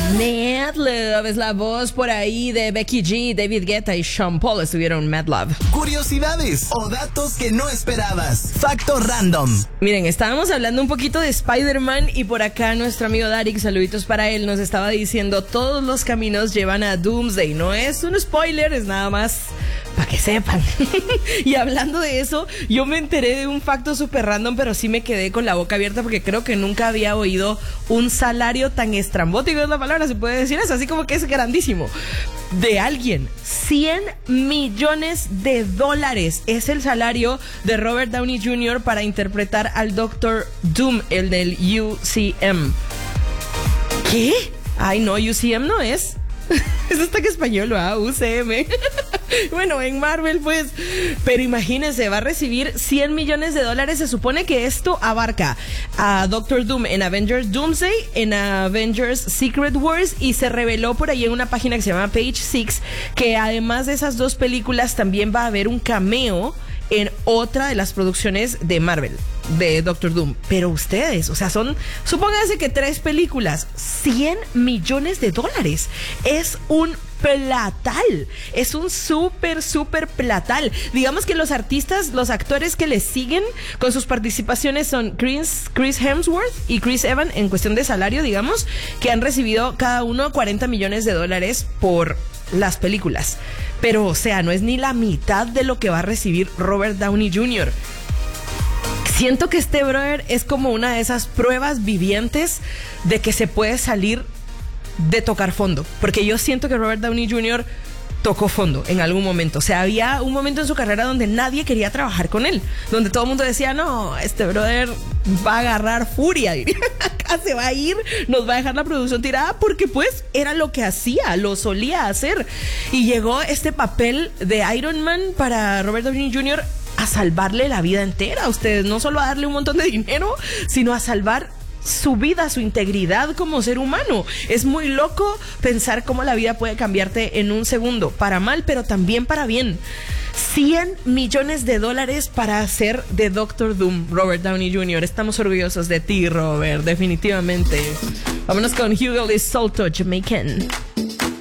Mad Love es la voz por ahí de Becky G, David Guetta y Sean Paul estuvieron Mad Love. Curiosidades o datos que no esperabas. Facto random. Miren, estábamos hablando un poquito de Spider-Man y por acá nuestro amigo Darik, saluditos para él, nos estaba diciendo todos los caminos llevan a Doomsday. No es un spoiler, es nada más para que sepan. Y hablando de eso, yo me enteré de un facto súper random, pero sí me quedé con la boca abierta porque creo que nunca había oído un salario tan estrambótico, es la palabra, se puede decir eso, así como que es grandísimo. De alguien, $100 millones es el salario de Robert Downey Jr. para interpretar al Doctor Doom, el del UCM. ¿Qué? Ay, no, UCM no es. Eso está en español, UCM. Bueno, en Marvel, pues. Pero imagínense, va a recibir $100 millones. Se supone que esto abarca a Doctor Doom en Avengers Doomsday, en Avengers Secret Wars, y se reveló por ahí en una página que se llama Page Six que además de esas dos películas también va a haber un cameo en otra de las producciones de Marvel, de Doctor Doom. Pero ustedes, o sea, supónganse que 3 películas, $100 millones. Es un platal, es un súper platal. Digamos que los actores que le siguen con sus participaciones son Chris Hemsworth y Chris Evans en cuestión de salario, digamos, que han recibido cada uno $40 millones por las películas. Pero, o sea, no es ni la mitad de lo que va a recibir Robert Downey Jr. Siento que este brother es como una de esas pruebas vivientes de que se puede salir de tocar fondo, porque yo siento que Robert Downey Jr. tocó fondo en algún momento. O sea, había un momento en su carrera donde nadie quería trabajar con él, donde todo el mundo decía, no, este brother va a agarrar furia, acá se va a ir, nos va a dejar la producción tirada, porque pues era lo que hacía, lo solía hacer. Y llegó este papel de Iron Man para Robert Downey Jr. a salvarle la vida entera a ustedes, no solo a darle un montón de dinero, sino a salvar su vida, su integridad como ser humano. Es muy loco pensar cómo la vida puede cambiarte en un segundo, para mal, pero también para bien. $100 millones para hacer de Doctor Doom, Robert Downey Jr. Estamos orgullosos de ti, Robert, definitivamente. Vámonos con Hugo de Salto, Jamaican.